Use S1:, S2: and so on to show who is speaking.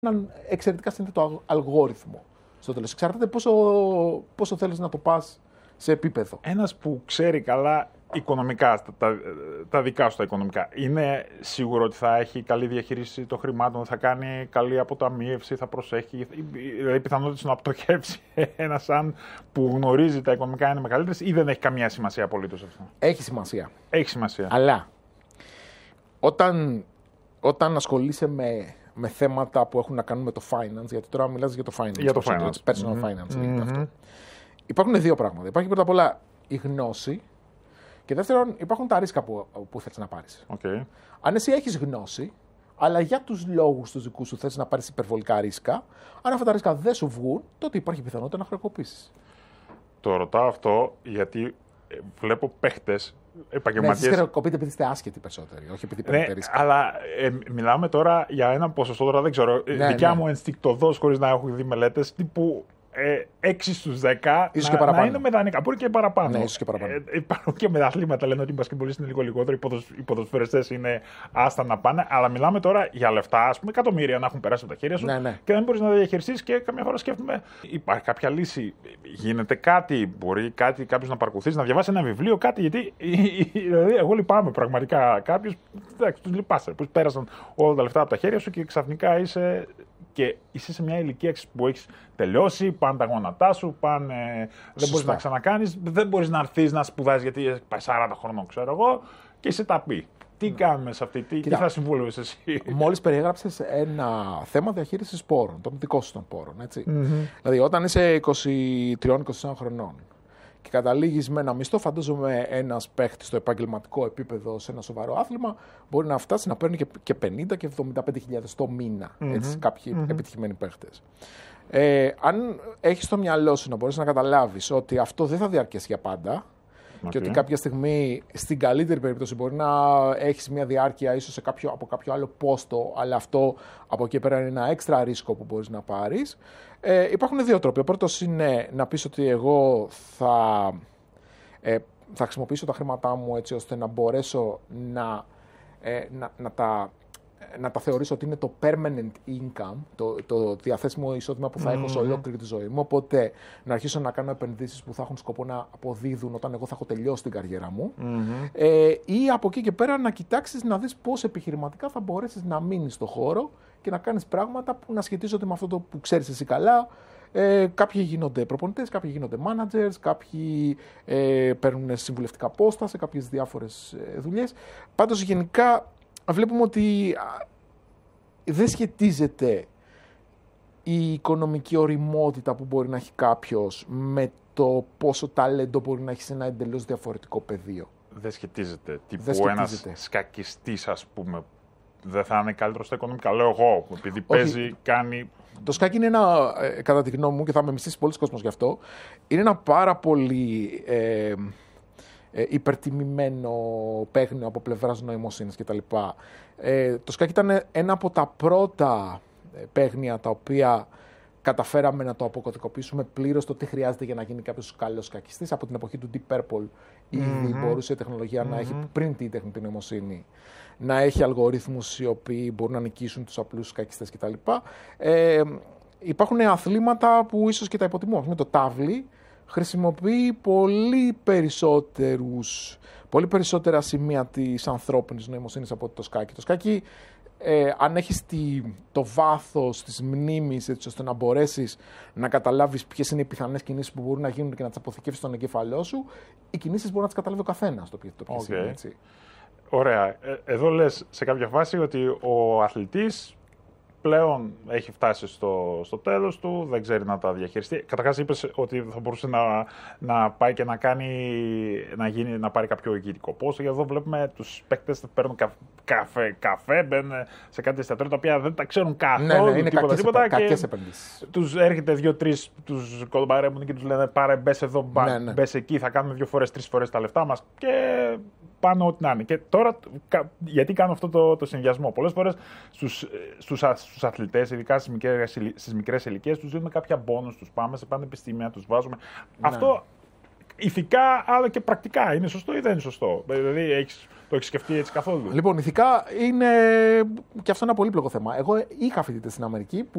S1: έναν εξαιρετικά σύνθετο αλγόριθμο στο τέλος. Εξαρτάται πόσο θέλεις να το πας σε επίπεδο.
S2: Ένας που ξέρει καλά οικονομικά, τα δικά σου τα οικονομικά, είναι σίγουρο ότι θα έχει καλή διαχείριση των χρημάτων, θα κάνει καλή αποταμίευση, θα προσέχει, δηλαδή πιθανότητες να πτωχεύσει ένας αν που γνωρίζει τα οικονομικά είναι μεγαλύτερες ή δεν έχει καμία σημασία απολύτως αυτό?
S1: Έχει σημασία.
S2: Έχει σημασία.
S1: Αλλά όταν ασχολείσαι με θέματα που έχουν να κάνουν με το finance, γιατί τώρα μιλάς για το finance.
S2: Για το finance.
S1: Personal finance. Αυτό. Υπάρχουν δύο πράγματα. Υπάρχει πρώτα απ' όλα η γνώση και δεύτερον υπάρχουν τα ρίσκα που θέλεις να πάρεις.
S2: Okay.
S1: Αν εσύ έχεις γνώση, αλλά για τους λόγους τους δικούς σου θες να πάρεις υπερβολικά ρίσκα, αν αυτά τα ρίσκα δεν σου βγουν, τότε υπάρχει πιθανότητα να χρεοκοπήσεις.
S2: Το ρωτάω αυτό γιατί βλέπω παίχτες επαγγελματίες.
S1: Ναι, εσείς χρεοκοπείτε επειδή είστε άσχετοι περισσότεροι, όχι επειδή παίρνετε ρίσκα.
S2: Αλλά μιλάμε τώρα για ένα ποσοστό, τώρα δεν ξέρω. Δικιά μου ενστικτωδώς, χωρίς να έχω δει μελέτες, τύπου 6 στους 10
S1: ίσως
S2: να είναι μεδανικά. Μπορεί και παραπάνω.
S1: Ναι, ίσως και παραπάνω.
S2: Υπάρχουν και μεταθλήματα, λένε ότι οι μπασκετμπολίστες είναι λίγο λιγότερο, οι ποδοσφαιριστές είναι άστα να πάνε. Αλλά μιλάμε τώρα για λεφτά, ας πούμε, εκατομμύρια να έχουν περάσει από τα χέρια σου και δεν μπορείς να τα διαχειριστείς. Και καμιά φορά σκέφτομαι, υπάρχει κάποια λύση, γίνεται κάτι, μπορεί κάποιος να παρακολουθήσει, να διαβάσει ένα βιβλίο, κάτι. Γιατί δηλαδή, εγώ λυπάμαι πραγματικά. Κάποιος, εντάξει, τους λυπάσαι που πέρασαν όλα τα λεφτά από τα χέρια σου και ξαφνικά είσαι. Και είσαι σε μια ηλικία που έχεις τελειώσει, πάνε τα γόνατά σου, δεν μπορείς να ξανακάνεις, δεν μπορείς να έρθεις να σπουδάσεις γιατί πάει 40 χρονών, ξέρω εγώ, και είσαι ταπεί. Τι κάνουμε σε αυτή, τι θα συμβούλευες εσύ?
S1: Μόλις περιέγραψες ένα θέμα διαχείρισης πόρων, των δικών σου των πόρων. Έτσι. Δηλαδή, όταν είσαι 23-24 χρονών και καταλήγεις με ένα μισθό, φαντάζομαι ένας παίχτης στο επαγγελματικό επίπεδο σε ένα σοβαρό άθλημα μπορεί να φτάσει να παίρνει και 50 και 75.000 το μήνα. Έτσι, κάποιοι επιτυχημένοι παίχτες. Αν έχεις στο μυαλό σου να μπορείς να καταλάβεις ότι αυτό δεν θα διαρκέσει για πάντα και ότι κάποια στιγμή, στην καλύτερη περίπτωση, μπορεί να έχεις μια διάρκεια ίσως από κάποιο άλλο πόστο, αλλά αυτό από εκεί πέρα είναι ένα έξτρα ρίσκο που μπορείς να πάρεις. Υπάρχουν δύο τρόποι. Ο πρώτος είναι να πεις ότι εγώ θα χρησιμοποιήσω τα χρήματά μου έτσι ώστε να μπορέσω να τα θεωρήσω ότι είναι το permanent income, το διαθέσιμο εισόδημα που θα έχω σε ολόκληρη τη ζωή μου. Οπότε να αρχίσω να κάνω επενδύσεις που θα έχουν σκοπό να αποδίδουν όταν εγώ θα έχω τελειώσει την καριέρα μου. Ή από εκεί και πέρα να κοιτάξεις να δεις πώς επιχειρηματικά θα μπορέσεις να μείνεις στο χώρο και να κάνεις πράγματα που να σχετίζονται με αυτό το που ξέρεις εσύ καλά. Κάποιοι γίνονται προπονητές, κάποιοι γίνονται managers, κάποιοι παίρνουν συμβουλευτικά πόστα σε κάποιες διάφορες δουλειές. Πάντως γενικά βλέπουμε ότι δεν σχετίζεται η οικονομική οριμότητα που μπορεί να έχει κάποιος με το πόσο ταλέντο μπορεί να έχει σε ένα εντελώς διαφορετικό πεδίο.
S2: Δεν σχετίζεται. Τύπου ένας σκακιστής, ας πούμε, δεν θα είναι καλύτερο στα οικονομικά. Λέω εγώ, επειδή παίζει, κάνει.
S1: Το σκάκι είναι ένα, κατά τη γνώμη μου, και θα με μισήσει πολλοί κόσμος γι' αυτό, είναι ένα πάρα πολύ υπερτιμημένο παίγνιο από πλευράς νοημοσύνης κτλ. Το σκάκι ήταν ένα από τα πρώτα παίγνια τα οποία καταφέραμε να το αποκωδικοποιήσουμε πλήρως το τι χρειάζεται για να γίνει κάποιος καλός σκακιστής. Από την εποχή του Deep Purple ήδη μπορούσε η τεχνολογία να έχει, πριν τη τεχνητή νοημοσύνη, να έχει αλγορίθμους οι οποίοι μπορούν να νικήσουν τους απλούς σκακιστές κτλ. Υπάρχουν αθλήματα που ίσως και τα υποτιμούν. Το τάβλι χρησιμοποιεί πολύ περισσότερα σημεία της ανθρώπινης νοημοσύνης από το σκάκι. Το σκάκι, αν έχεις το βάθος της μνήμης έτσι ώστε να μπορέσεις να καταλάβεις ποιες είναι οι πιθανές κινήσεις που μπορούν να γίνουν και να τις αποθηκεύσεις στον εγκέφαλό σου, οι κινήσεις μπορεί να τις καταλάβει ο καθένας το ποιες είναι, έτσι.
S2: Ωραία. Εδώ λες σε κάποια φάση ότι ο αθλητής πλέον έχει φτάσει στο τέλος του, δεν ξέρει να τα διαχειριστεί. Καταρχάς είπες ότι θα μπορούσε να πάει και να πάρει κάποιο ηγετικό πόστο. Γιατί εδώ βλέπουμε τους παίκτες που παίρνουν καφέ, μπαίνουν σε κάτι εστιατόρια τα οποία δεν τα ξέρουν καθόλου.
S1: Ναι, είναι κακές επενδύσεις.
S2: Τους έρχεται 2-3, τους κολομπαρέμουν και τους λένε πάρε μπες εδώ, μπες εκεί, θα κάνουμε 2 φορές, 3 φορές τα λεφτά μας και πάνω ό,τι να είναι. Και τώρα, γιατί κάνω αυτό το συνδυασμό? Πολλές φορές στους αθλητές, ειδικά στις μικρές ηλικίες, τους δίνουμε κάποια μπόνους, τους πάμε σε πανεπιστήμια, τους βάζουμε. Ναι. Αυτό ηθικά αλλά και πρακτικά είναι σωστό ή δεν είναι σωστό? Δηλαδή το έχεις σκεφτεί έτσι καθόλου?
S1: Λοιπόν, ηθικά είναι και αυτό ένα πολύπλοκο θέμα. Εγώ είχα φοιτητές στην Αμερική που